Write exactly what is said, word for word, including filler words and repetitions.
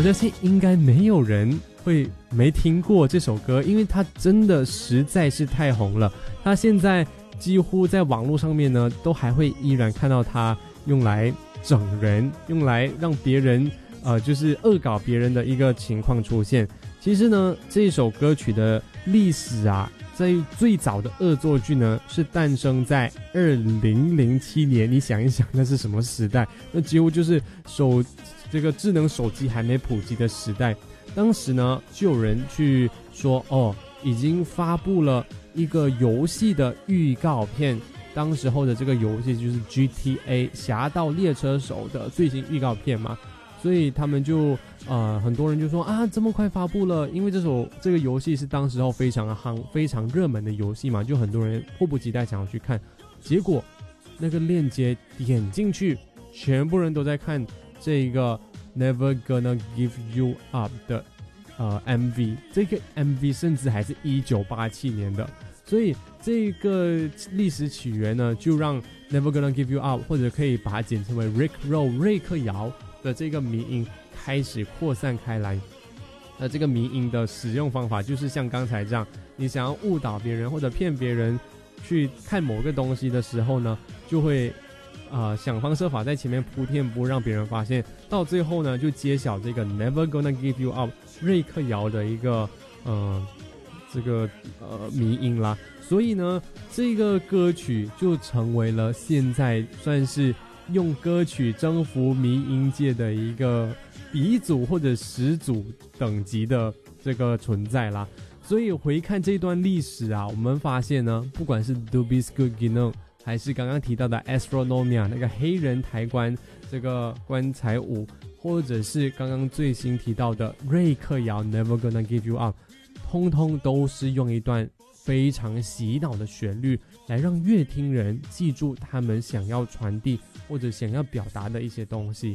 我相信应该没有人会没听过这首歌，因为它真的实在是太红了。它现在几乎在网络上面呢，都还会依然看到它用来整人，用来让别人呃就是恶搞别人的一个情况出现。其实呢，这首歌曲的历史啊，在最早的恶作剧呢，是诞生在二零零七年。你想一想，那是什么时代？那几乎就是手这个智能手机还没普及的时代。当时呢，就有人去说，哦，已经发布了一个游戏的预告片。当时候的这个游戏就是 G T A 侠盗猎车手的最新预告片嘛。所以他们就呃很多人就说啊，这么快发布了，因为这首这个游戏是当时候非常夯非常热门的游戏嘛，就很多人迫不及待想要去看。结果那个链接点进去，全部人都在看这个 Never Gonna Give You Up 的呃 M V， 这个 M V 甚至还是一九八七年的。所以这个历史起源呢，就让 Never Gonna Give You Up 或者可以把它简称为 Rick Roll 瑞克摇的这个迷因开始扩散开来。那这个迷因的使用方法就是像刚才这样，你想要误导别人或者骗别人去看某个东西的时候呢，就会呃想方设法在前面铺垫，不让别人发现，到最后呢就揭晓这个 Never Gonna Give You Up 瑞克摇的一个呃这个呃迷因啦。所以呢，这个歌曲就成为了现在算是用歌曲征服迷音界的一个鼻祖或者始祖等级的这个存在啦。所以回看这段历史啊，我们发现呢，不管是 Dubisco-Gino 还是刚刚提到的 Astronomia 那个黑人抬棺这个棺材舞，或者是刚刚最新提到的瑞克摇 Never Gonna Give You Up， 通通都是用一段非常洗脑的旋律来让乐听人记住他们想要传递或者想要表达的一些东西。